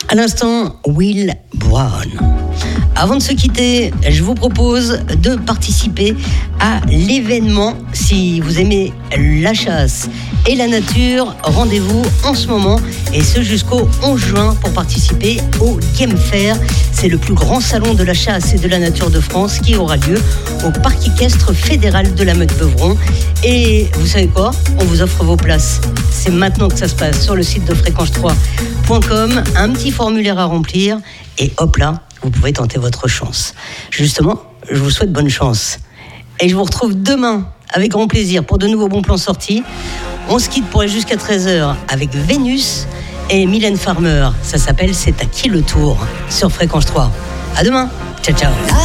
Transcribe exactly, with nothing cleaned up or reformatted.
À l'instant, Will Brown. Avant de se quitter, je vous propose de participer à l'événement. Si vous aimez la chasse et la nature, rendez-vous en ce moment et ce jusqu'au onze juin pour participer au Game Fair. C'est le plus grand salon de la chasse et de la nature de France qui aura lieu au Parc équestre fédéral de la Meute-Beuvron. Et vous savez quoi ? On vous offre vos places. C'est maintenant que ça se passe sur le site de fréquence trois point com. Un petit formulaire à remplir et hop là, vous pouvez tenter votre chance. Justement, je vous souhaite bonne chance. Et je vous retrouve demain avec grand plaisir pour de nouveaux bons plans sortis. On se quitte pour aller jusqu'à treize heures avec Vénus et Mylène Farmer. Ça s'appelle C'est à qui le tour sur Fréquence trois. À demain. Ciao, ciao.